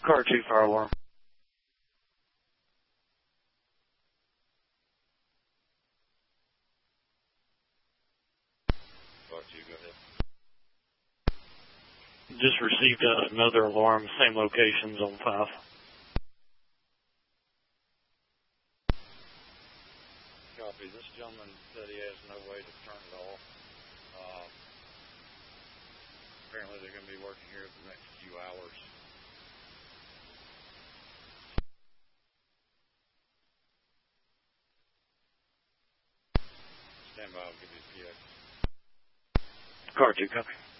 Car 2 fire alarm. Car 2, go ahead. Just received another alarm, same locations on 5. Copy. This gentleman said he has no way to turn it off. Apparently they're going to be working here the next few hours. Stand by, I'll give you the PX. Car 2, copy.